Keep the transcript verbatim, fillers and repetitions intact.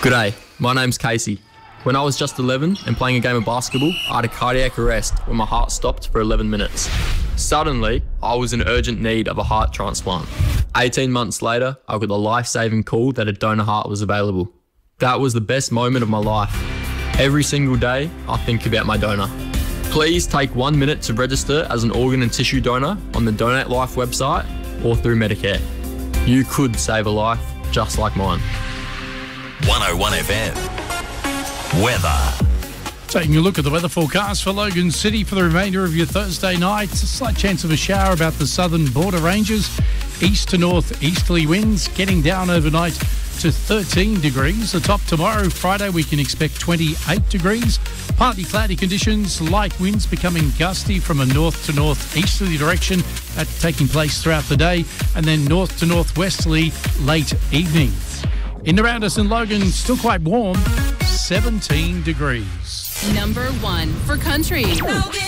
G'day, my name's Casey. When I was just eleven and playing a game of basketball, I had a cardiac arrest when my heart stopped for eleven minutes. Suddenly, I was in urgent need of a heart transplant. eighteen months later, I got the life-saving call that a donor heart was available. That was the best moment of my life. Every single day, I think about my donor. Please take one minute to register as an organ and tissue donor on the Donate Life website or through Medicare. You could save a life just like mine. one oh one F M. Weather. Taking a look at the weather forecast for Logan City for the remainder of your Thursday night. A slight chance of a shower about the southern border ranges. East to north easterly winds getting down overnight to thirteen degrees. The top tomorrow, Friday, we can expect twenty-eight degrees. Partly cloudy conditions, light winds becoming gusty from a north to northeasterly direction. That's taking place throughout the day. And then north to northwesterly late evening. In around us in Logan, still quite warm, seventeen degrees. Number one for country.